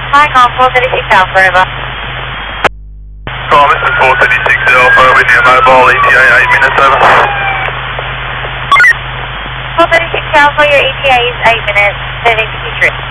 Hi, call 436 Alpha, over. Call, this is 436 Alpha, with your mobile ETA 8 minutes, over. 436 Alpha, your ETA is 8 minutes, 30 53.